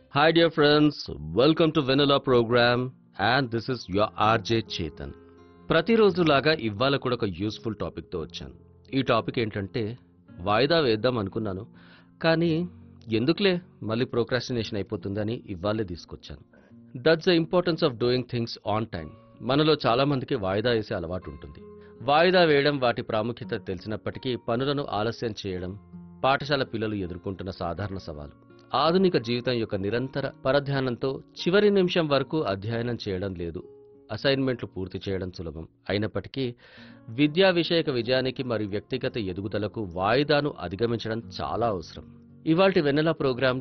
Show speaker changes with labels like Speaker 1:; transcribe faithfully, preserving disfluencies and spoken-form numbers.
Speaker 1: Hi, dear friends. Welcome to Vanilla program, and this is your R J Chetan. ప్రతిరోజులాగా ఇవాళ కూడా ఒక useful టాపిక్తో వచ్చాను. ఈ టాపిక్ ఏంటంటే వాయిదా వేద్దాం అనుకున్నాను, కానీ ఎందుకులే మళ్ళీ ప్రోక్రాస్టినేషన్ అయిపోతుందని ఇవాళే తీసుకొచ్చాను. That's the importance of doing things on time. మనలో చాలా మందికి వాయిదా వేసే అలవాటు ఉంటుంది. వాయిదా వేయడం వాటి ప్రాముఖ్యత తెలిసినప్పటికీ పనులను ఆలస్యం చేయడం పాఠశాల పిల్లలు ఎదుర్కొంటున్న సాధారణ సవాలు. ఆధునిక జీవితం యొక్క నిరంతర పరధ్యానంతో చివరి నిమిషం వరకు అధ్యయనం చేయడం లేదు. అసైన్మెంట్లు పూర్తి చేయడం సులభం అయినప్పటికీ విద్యా విషయక విజయానికి మరియు వ్యక్తిగత ఎదుగుదలకు వాయిదాను అధిగమించడం చాలా అవసరం. ఇవాల్టి వెన్నెల ప్రోగ్రాంలో